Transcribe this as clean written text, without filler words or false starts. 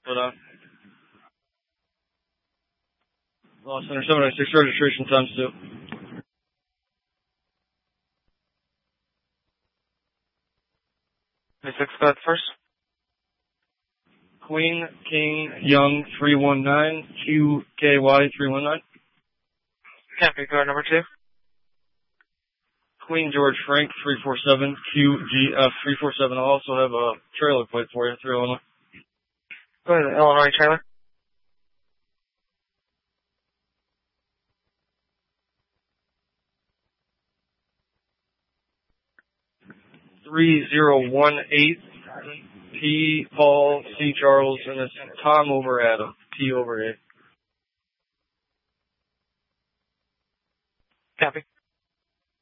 But, Lost Center 796 registration times 2. 26, go ahead first. Queen King Young 319, QKY 319. Copy, go ahead number 2. Queen George Frank 347, QGF 347. I'll also have a trailer plate for you, 311. Go ahead, Illinois trailer. $3018 P Paul C Charles, and it's Tom over Adam, T over A. Copy.